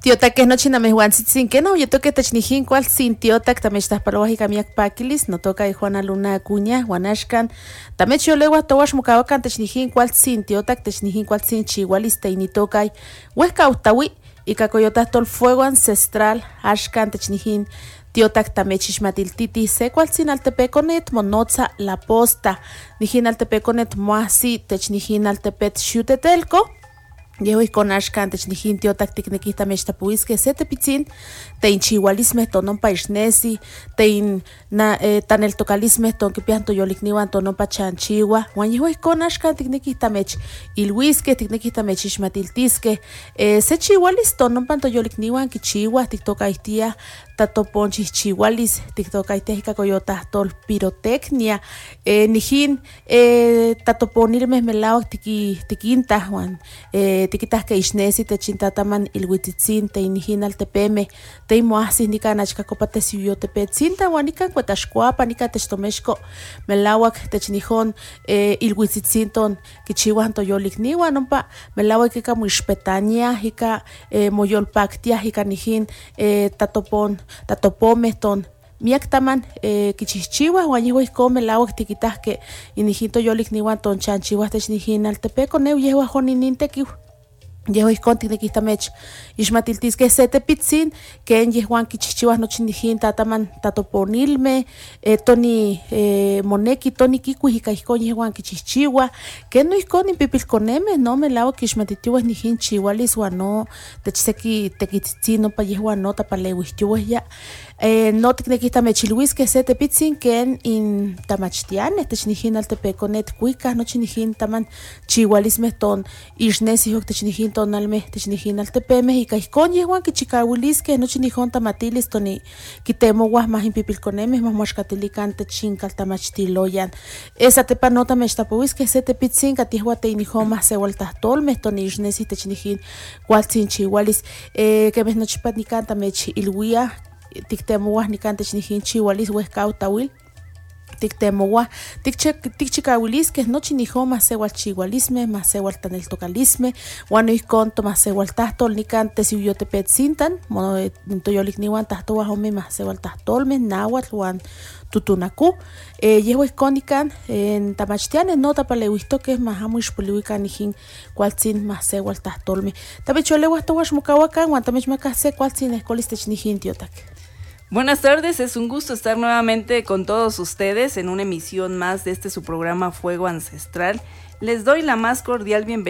Tiotak que noche na mejuan sin que no, yo toque technijin cual sin tiotak también estás para bajar miak paquilis, no toca y Juana Luna Acuña, Juanashkan, también yo lewa towash mukawakan technijin cual sin tiotak, technijin cual sin chihualis ni toca y huesca utawi y cacoyotas tol fuego ancestral, ashkan technijin tiotak tamechishmatiltiti se cual sin altepeconet monotza la posta, nijin altepeconet moasi technijin altepet xutetelco. Yehui con ashkan technijin tiotak tiknekita mechtapuiske sete pitzin tein chihualisme tonon paisnesi tein na tan el tocalisme ton que pianto yolikniwan tonon pachanchiwa wan yehui con ashkan tiknekita mech ilwiske tiknekita mech ishmatiltiske se chihualis tonon panto yolikniwan kichiwa tiktokaitia tatoponchi chihualis tiktokaitia hikakoyota tol pirotecnia nijin tatoponilme melao tikinta wan tikitas que isnesi te chintataman ilhuititzin te inijin altepeme te imoasis nikan achkakopate siuyotepetsin ta wanikan kuetashkuapa nika techtomexko melawak technijon ilhuititzin ton kichiwan toyolikniwan nompa melawak ika muixpetania ika moyolpaktia ika nijin tatopome ton miak taman kichihchiwa wan yehuan ihkon melawak tikitahke inijin toyolikniwan ton chanchiwas technijin altepeko neu yehuan joninin tekiw yehuan ihkon tiknekihtamech ixmatiltiskeh se tepitzin ken yehuan kichihchiwas nochi nijin tataman tatoponilmeh toni moneki toni kikuih ika ihkon yehuan kichihchiwa ken no ihkon inpipilkonemeh no melawak kixmatitiueh nijin chihualis wan no techseki tekitzitzin nompa yehuan no tapaleuihtiueh ya no tiknekihtamechilwiskeh se tepitzin ken intamachtianeh technijin altepekonet kuikah nochi nijin taman chihualismeh ton ixnesih ok technijin tonalmeh technijin altepemeh ika ihkon yehuan kichikawiliskeh nochi nijón tamatilis toni kitemowah mah inpipilkonemeh mah moaxkatilikan techinkaltamachtiloyan satepan no tamechtapowiskeh se tepitzin katiehuan teinijón mah sewaltahtolmeh toni ixnesih technijin kualtzin chihualis kemeh nochipa nikan tamechilwiah tiktemowah nikan technijin chihualis wehkautawil tiktemowah tikchikawiliskeh nochi nijón mah sewalchihualismeh mah sewaltaneltokalismeh wan ihkon tomahsewaltahtol nikan tesiuyotepetzintan toyolikniwan tahtowah omeh mah sewaltahtolmeh nawatl wan tutunaku yehuan ihkon nikan tamachtianeh no tapaleuihtokeh mah amo ixpoliuikan nijin kualtzin mah sewaltahtolmeh tamecholewah towax mokawakan wan tamechmakah se kualtzin ehkolis technijin tiotak. Buenas tardes, es un gusto estar nuevamente con todos ustedes en una emisión más de su programa Fuego Ancestral. Les doy la más cordial bienvenida